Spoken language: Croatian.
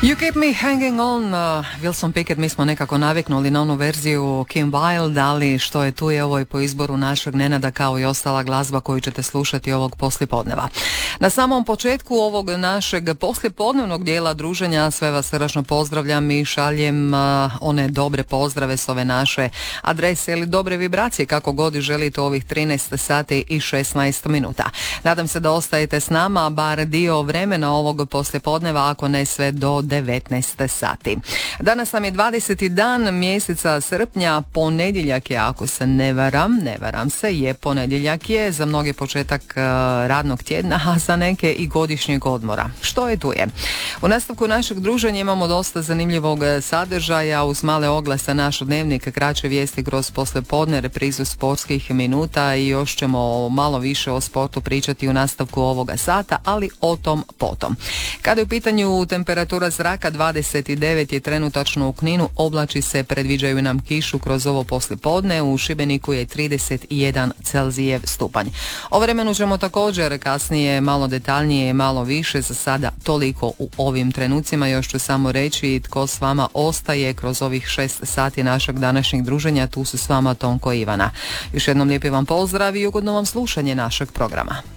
You Keep Me Hanging On, Wilson Pickett, mi smo nekako naviknuli na onu verziju Kim Wilde, ali što je tu je ovo i po izboru našeg Nenada kao i ostala glazba koju ćete slušati ovog poslijepodneva. Na samom početku ovog našeg poslijepodnevnog dijela druženja sve vas srdačno pozdravljam i šaljem one dobre pozdrave s ove naše adrese ili dobre vibracije kako god želite ovih 13 sati i 16 minuta. Nadam se da ostajete s nama bar dio vremena ovog poslijepodneva, ako ne sve do 19 sati. Danas nam je 20. dan mjeseca srpnja, ponedjeljak je, ako se ne varam se, je ponedjeljak je, za mnoge početak radnog tjedna, a za neke i godišnjeg odmora. Što je tu je? U nastavku našeg druženja imamo dosta zanimljivog sadržaja, uz male oglase naš dnevnik, kraće vijesti kroz poslijepodne, reprizu sportskih minuta i još ćemo malo više o sportu pričati u nastavku ovoga sata, ali o tom potom. Kada je u pitanju temperatura zraka, 29 je trenutačno u Kninu, oblači se, predviđaju nam kišu kroz ovo poslijepodne, u Šibeniku je 31 Celzijev stupanj. O vremenu ćemo također kasnije malo detaljnije, malo više, za sada toliko u ovim trenucima. Još ću samo reći tko s vama ostaje kroz ovih 6 sati našeg današnjeg druženja. Tu su s vama Tonko i Ivana. Još jednom lijepi vam pozdrav i ugodno vam slušanje našeg programa.